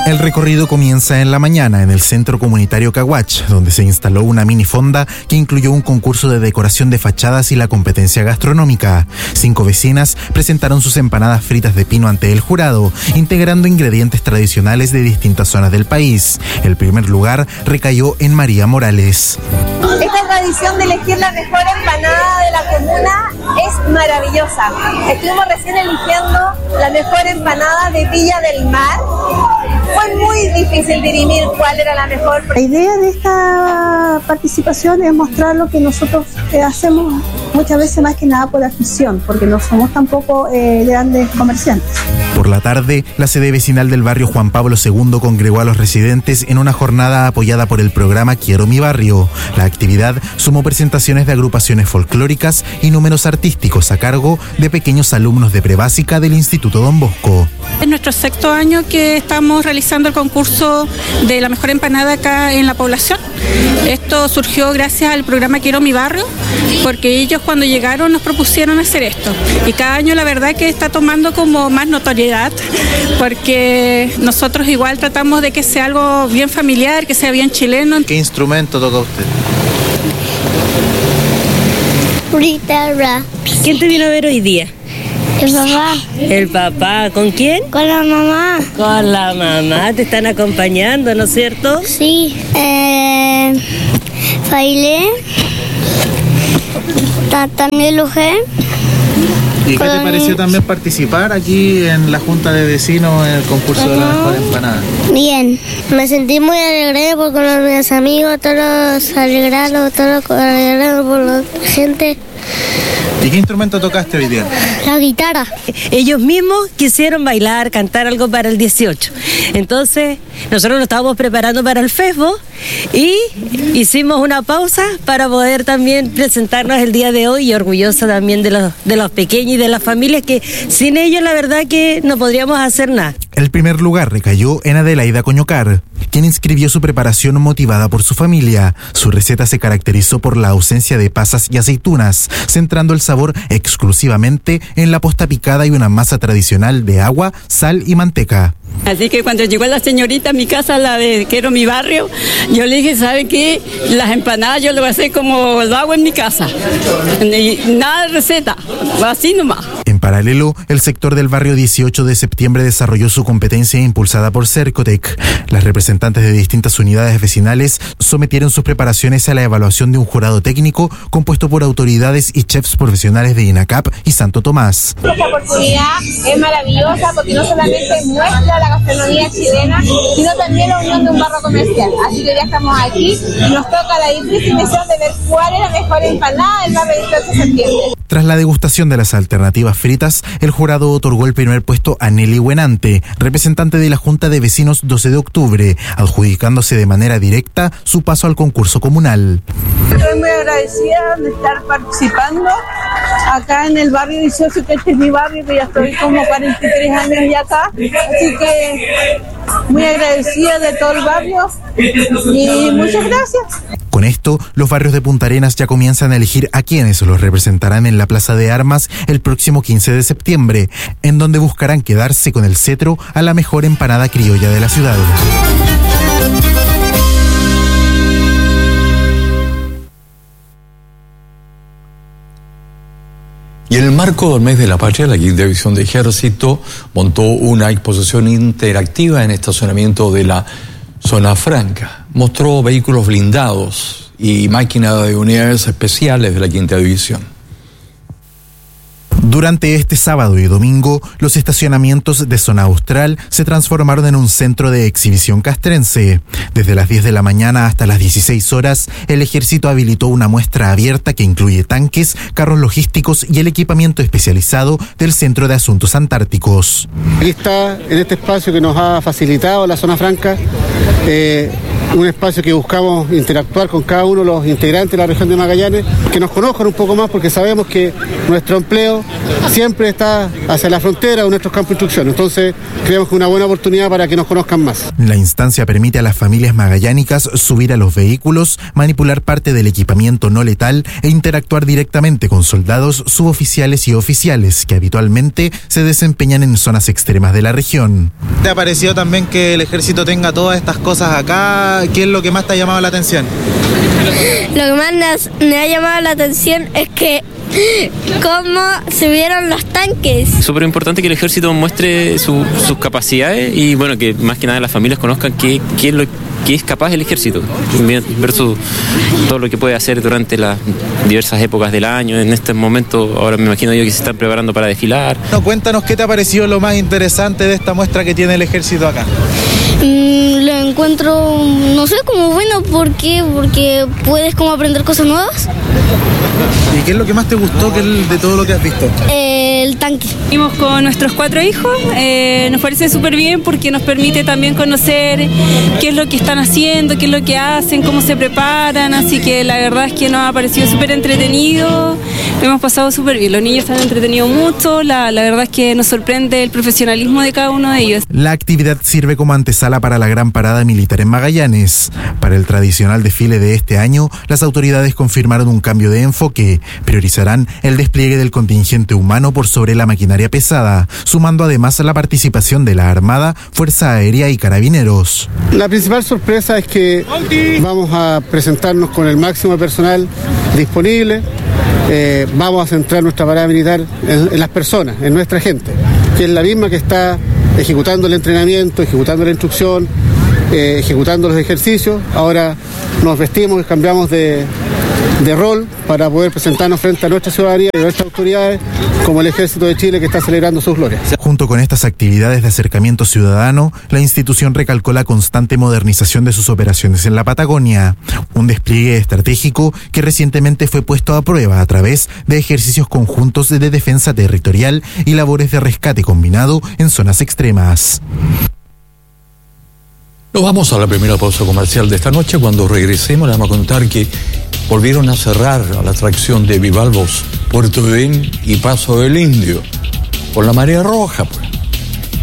El recorrido comienza en la mañana en el Centro Comunitario Caguach, donde se instaló una minifonda que incluyó un concurso de decoración de fachadas y la competencia gastronómica. 5 vecinas presentaron sus empanadas fritas de pino ante el jurado, integrando ingredientes tradicionales de distintas zonas del país. El primer lugar recayó en María Morales. Esta tradición de elegir la mejor empanada de la comuna es maravillosa. Estuvimos recién eligiendo la mejor empanada de Villa del Mar. Fue muy difícil dirimir cuál era la mejor. La idea de esta participación es mostrar lo que nosotros hacemos muchas veces más que nada por afición, porque no somos tampoco grandes comerciantes. Por la tarde, la sede vecinal del barrio Juan Pablo II congregó a los residentes en una jornada apoyada por el programa Quiero mi barrio. La actividad sumó presentaciones de agrupaciones folclóricas y números artísticos a cargo de pequeños alumnos de prebásica del Instituto Don Bosco. Es nuestro 6º año que estamos realizando el concurso de la mejor empanada acá en la población. Esto surgió gracias al programa Quiero mi barrio, porque ellos cuando llegaron nos propusieron hacer esto. Y cada año la verdad que está tomando como más notoriedad, porque nosotros igual tratamos de que sea algo bien familiar, que sea bien chileno. ¿Qué instrumento toca usted? Guitarra. ¿Quién te vino a ver hoy día? El papá. ¿El papá? ¿Con quién? Con la mamá. Con la mamá. Te están acompañando, ¿no es cierto? Sí. Bailé. También lujé. ¿Y qué te pareció también participar aquí en la Junta de Vecinos en el concurso de la mejor empanada? Bien. Me sentí muy alegre porque con mis amigos todos alegraron por la gente. ¿Y qué instrumento tocaste hoy día? La guitarra. Ellos mismos quisieron bailar, cantar algo para el 18. Entonces, nosotros nos estábamos preparando para el Facebook y hicimos una pausa para poder también presentarnos el día de hoy, y orgullosa también de los pequeños y de las familias que sin ellos la verdad que no podríamos hacer nada. El primer lugar recayó en Adelaida Coñocar, quien inscribió su preparación motivada por su familia. Su receta se caracterizó por la ausencia de pasas y aceitunas, centrando el sabor exclusivamente en la posta picada y una masa tradicional de agua, sal y manteca. Así que cuando llegó la señorita a mi casa, la de Quiero mi barrio, yo le dije, ¿sabe qué? Las empanadas yo lo voy a hacer como lo hago en mi casa. Nada de receta, así nomás. En paralelo, el sector del barrio 18 de septiembre desarrolló su competencia impulsada por Cercotec. Las representantes de distintas unidades vecinales sometieron sus preparaciones a la evaluación de un jurado técnico compuesto por autoridades y chefs profesionales de INACAP y Santo Tomás. Esta oportunidad es maravillosa porque no solamente muestra la gastronomía chilena, sino también la unión de un barrio comercial. Así que ya estamos aquí y nos toca la difícil misión de ver cuál es la mejor empanada del barrio 18 de septiembre. Tras la degustación de las alternativas fritas, el jurado otorgó el primer puesto a Nelly Buenante, representante de la Junta de Vecinos 12 de octubre, adjudicándose de manera directa su paso al concurso comunal. Estoy muy agradecida de estar participando acá en el barrio 18, que este es mi barrio, que ya estoy como 43 años ya acá, así que muy agradecida de todo el barrio y muchas gracias. Con esto, los barrios de Punta Arenas ya comienzan a elegir a quienes los representarán en la Plaza de Armas el próximo 15 de septiembre, en donde buscarán quedarse con el cetro a la mejor empanada criolla de la ciudad. Y en el marco del Mes de la Patria, la Quinta División de Ejército montó una exposición interactiva en estacionamiento de la Zona Franca. Mostró vehículos blindados y máquinas de unidades especiales de la Quinta División. Durante este sábado y domingo, los estacionamientos de Zona Austral se transformaron en un centro de exhibición castrense. Desde las 10 de la mañana hasta las 16 horas, el Ejército habilitó una muestra abierta que incluye tanques, carros logísticos y el equipamiento especializado del Centro de Asuntos Antárticos. Aquí está, en este espacio que nos ha facilitado la Zona Franca, un espacio que buscamos interactuar con cada uno de los integrantes de la región de Magallanes, que nos conozcan un poco más, porque sabemos que nuestro empleo siempre está hacia la frontera o nuestros campos de instrucción. Entonces creemos que es una buena oportunidad para que nos conozcan más. La instancia permite a las familias magallánicas subir a los vehículos, manipular parte del equipamiento no letal e interactuar directamente con soldados, suboficiales y oficiales que habitualmente se desempeñan en zonas extremas de la región. ¿Te ha parecido también que el ejército tenga todas estas cosas acá? ¿Qué es lo que más te ha llamado la atención? Lo que más me ha llamado la atención es que cómo se vieron los tanques. Súper importante que el ejército muestre sus capacidades y bueno, que más que nada las familias conozcan qué es lo que es capaz el ejército versus todo lo que puede hacer durante las diversas épocas del año. En este momento, ahora me imagino yo que se están preparando para desfilar. No, cuéntanos qué te ha parecido lo más interesante de esta muestra que tiene el ejército acá. Lo encuentro, no sé, como bueno. ¿Por qué? Porque puedes como aprender cosas nuevas. ¿Y qué es lo que más te gustó de todo lo que has visto? El tanque. Vimos con nuestros 4 hijos, nos parece súper bien porque nos permite también conocer qué es lo que están haciendo, qué es lo que hacen, cómo se preparan, así que la verdad es que nos ha parecido súper entretenido, lo hemos pasado súper bien, los niños se han entretenido mucho, la verdad es que nos sorprende el profesionalismo de cada uno de ellos. La actividad sirve como antesala para la gran parada militar en Magallanes. Para el tradicional desfile de este año, las autoridades confirmaron un cambio de enfoque, priorizarán el despliegue del contingente humano por sobre la maquinaria pesada, sumando además la participación de la Armada, Fuerza Aérea y Carabineros. La principal sorpresa es que vamos a presentarnos con el máximo personal disponible, vamos a centrar nuestra parada militar en las personas, en nuestra gente, que es la misma que está ejecutando el entrenamiento, ejecutando la instrucción, ejecutando los ejercicios. Ahora nos vestimos y cambiamos de rol para poder presentarnos frente a nuestra ciudadanía y a nuestras autoridades como el Ejército de Chile que está celebrando sus glorias. Junto con estas actividades de acercamiento ciudadano, la institución recalcó la constante modernización de sus operaciones en la Patagonia, un despliegue estratégico que recientemente fue puesto a prueba a través de ejercicios conjuntos de defensa territorial y labores de rescate combinado en zonas extremas. Nos vamos a la primera pausa comercial de esta noche. Cuando regresemos les vamos a contar que volvieron a cerrar a la atracción de Bivalvos, Puerto Edén y Paso del Indio por la marea roja, pues.